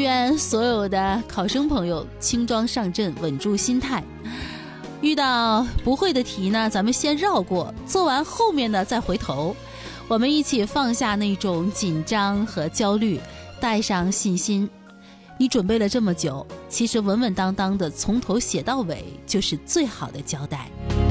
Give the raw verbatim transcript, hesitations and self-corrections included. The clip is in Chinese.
愿所有的考生朋友轻装上阵，稳住心态。遇到不会的题呢，咱们先绕过，做完后面的再回头。我们一起放下那种紧张和焦虑，带上信心。你准备了这么久，其实稳稳当当的从头写到尾就是最好的交代。